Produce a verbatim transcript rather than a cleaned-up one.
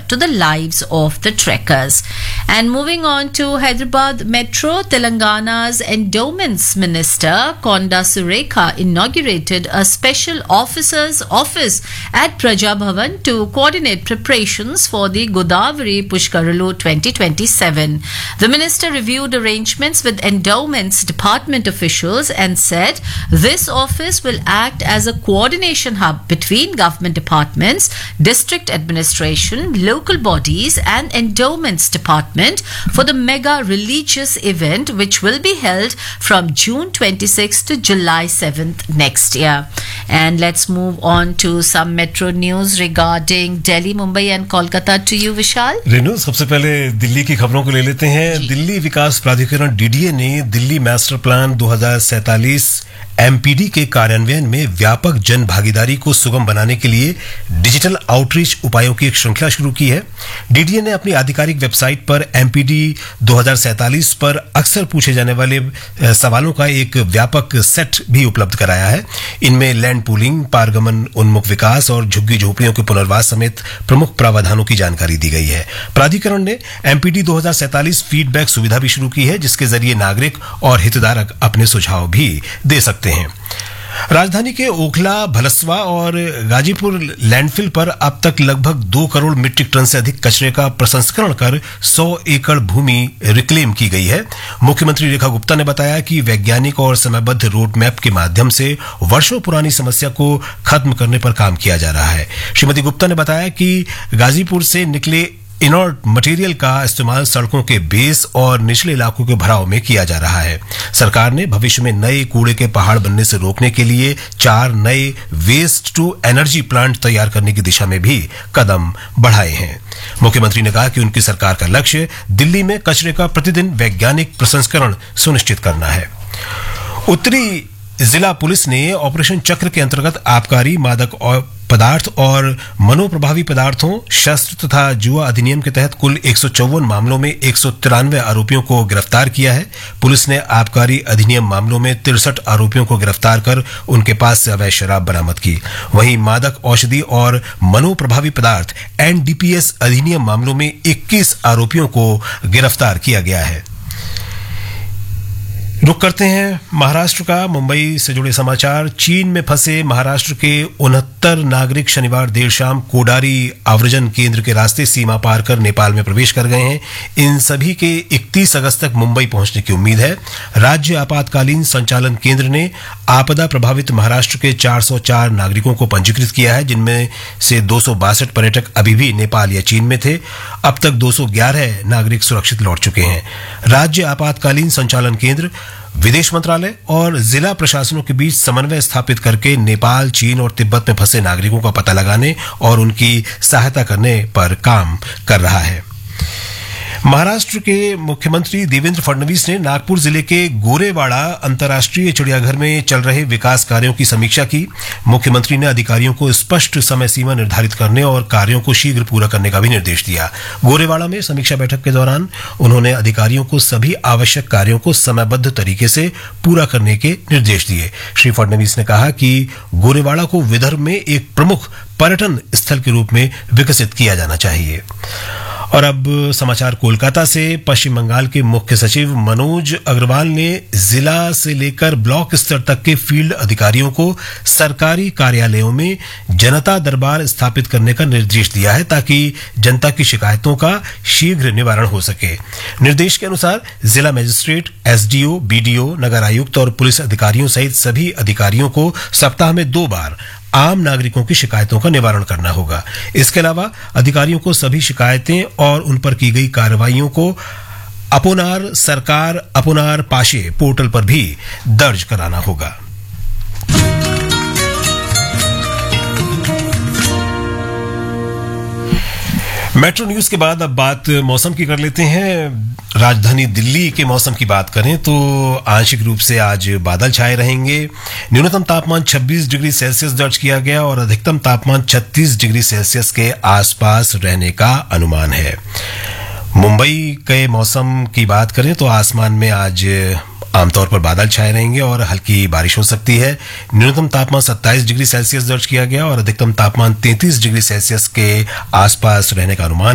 to the lives of the trekkers. And moving on to Hyderabad Metro, Telangana's Endowments Minister Konda Surekha inaugurated a special officer's office at Praja Bhavan to coordinate preparations for the Godavari Pushkaralu twenty twenty-seven. The minister reviewed arrangements with endowments department officials and said this office will act as a coordination hub between government departments, district administration, local bodies and endowments department for the mega religious event which will be held from June twenty-sixth to July seventh next year. And let's move on to some metro news regarding Delhi, Mumbai and Kolkata to you, Vishal. Renu, सबसे पहले दिल्ली की खबरों को ले लेते हैं। दिल्ली विकास प्राधिकरण DDA ने दिल्ली मास्टर प्लान दो हज़ार सैंतालीस एमपीडी के कार्यान्वयन में व्यापक जन भागीदारी को सुगम बनाने के लिए डिजिटल आउटरीच उपायों की एक श्रृंखला शुरू की है। डीडीए ने अपनी आधिकारिक वेबसाइट पर एमपीडी दो हज़ार सैंतालीस पर अक्सर पूछे जाने वाले सवालों का एक व्यापक सेट भी उपलब्ध कराया है। इनमें लैंड पूलिंग, पारगमन उन्मुख विकास और झुग्गी झोपड़ियों के पुनर्वास समेत प्रमुख प्रावधानों की जानकारी दी गई है। प्राधिकरण ने एमपीडी दो हज़ार सैंतालीस फीडबैक सुविधा भी शुरू की है, जिसके जरिए नागरिक और हितधारक अपने सुझाव भी दे सकते हैं। राजधानी के ओखला, भलसवा और गाजीपुर लैंडफिल पर अब तक लगभग दो करोड़ मीट्रिक टन से अधिक कचरे का प्रसंस्करण कर सौ एकड़ भूमि रिक्लेम की गई है। मुख्यमंत्री रेखा गुप्ता ने बताया कि वैज्ञानिक और समयबद्ध रोड मैप के माध्यम से वर्षों पुरानी समस्या को खत्म करने पर काम किया जा रहा है। श्रीमती गुप्ता ने बताया कि गाजीपुर से निकले इनर्ट मटेरियल का इस्तेमाल सड़कों के बेस और निचले इलाकों के भराव में किया जा रहा है। सरकार ने भविष्य में नए कूड़े के पहाड़ बनने से रोकने के लिए चार नए वेस्ट टू एनर्जी प्लांट तैयार करने की दिशा में भी कदम बढ़ाए हैं। मुख्यमंत्री ने कहा कि उनकी सरकार का लक्ष्य दिल्ली में कचरे का प्रतिदिन वैज्ञानिक प्रसंस्करण सुनिश्चित करना है। उत्तरी जिला पुलिस ने ऑपरेशन चक्र के अंतर्गत आबकारी, मादक और पदार्थ और मनोप्रभावी पदार्थों, शस्त्र तथा जुआ अधिनियम के तहत कुल एक सौ चौवन मामलों में एक सौ तिरानवे आरोपियों को गिरफ्तार किया है। पुलिस ने आबकारी अधिनियम मामलों में तिरसठ आरोपियों को गिरफ्तार कर उनके पास से अवैध शराब बरामद की। वहीं मादक औषधि और मनोप्रभावी पदार्थ एनडीपीएस अधिनियम मामलों में इक्कीस आरोपियों को गिरफ्तार किया गया है। रुक करते हैं महाराष्ट्र का। मुंबई से जुड़े समाचार। चीन में फंसे महाराष्ट्र के उनहत्तर नागरिक शनिवार देर शाम कोडारी आव्रजन केंद्र के रास्ते सीमा पार कर नेपाल में प्रवेश कर गए हैं। इन सभी के इकतीस अगस्त तक मुंबई पहुंचने की उम्मीद है। राज्य आपातकालीन संचालन केंद्र ने आपदा प्रभावित महाराष्ट्र के चार सौ चार नागरिकों को पंजीकृत किया है, जिनमें से दो सौ बासठ पर्यटक अभी भी नेपाल या चीन में थे। अब तक दो सौ ग्यारह नागरिक सुरक्षित लौट चुके हैं। राज्य आपातकालीन संचालन केंद्र विदेश मंत्रालय और जिला प्रशासनों के बीच समन्वय स्थापित करके नेपाल, चीन और तिब्बत में फंसे नागरिकों का पता लगाने और उनकी सहायता करने पर काम कर रहा है। महाराष्ट्र के मुख्यमंत्री देवेंद्र फडणवीस ने नागपुर जिले के गोरेवाड़ा अंतर्राष्ट्रीय चिड़ियाघर में चल रहे विकास कार्यों की समीक्षा की। मुख्यमंत्री ने अधिकारियों को स्पष्ट समय सीमा निर्धारित करने और कार्यों को शीघ्र पूरा करने का भी निर्देश दिया। गोरेवाड़ा में समीक्षा बैठक के दौरान उन्होंने अधिकारियों को सभी आवश्यक कार्यों को समयबद्ध तरीके से पूरा करने के निर्देश दिए। श्री फडणवीस ने कहा कि गोरेवाड़ा को विदर्भ में एक प्रमुख पर्यटन स्थल के रूप में विकसित किया जाना चाहिए। और अब समाचार कोलकाता से। पश्चिम बंगाल के मुख्य सचिव मनोज अग्रवाल ने जिला से लेकर ब्लॉक स्तर तक के फील्ड अधिकारियों को सरकारी कार्यालयों में जनता दरबार स्थापित करने का निर्देश दिया है, ताकि जनता की शिकायतों का शीघ्र निवारण हो सके। निर्देश के अनुसार जिला मजिस्ट्रेट, एसडीओ, बीडीओ, नगर आयुक्त और पुलिस अधिकारियों सहित सभी अधिकारियों को सप्ताह में दो बार आम नागरिकों की शिकायतों का निवारण करना होगा। इसके अलावा अधिकारियों को सभी शिकायतें और उन पर की गई कार्रवाइयों को अपोनार सरकार अपोनार पाशे पोर्टल पर भी दर्ज कराना होगा। मेट्रो न्यूज के बाद अब बात मौसम की कर लेते हैं। राजधानी दिल्ली के मौसम की बात करें तो आंशिक रूप से आज बादल छाए रहेंगे। न्यूनतम तापमान छब्बीस डिग्री सेल्सियस दर्ज किया गया और अधिकतम तापमान छत्तीस डिग्री सेल्सियस के आसपास रहने का अनुमान है। मुंबई के मौसम की बात करें तो आसमान में आज आमतौर पर बादल छाए रहेंगे और हल्की बारिश हो सकती है। न्यूनतम तापमान सत्ताईस डिग्री सेल्सियस दर्ज किया गया और अधिकतम तापमान तैंतीस डिग्री सेल्सियस के आसपास रहने का अनुमान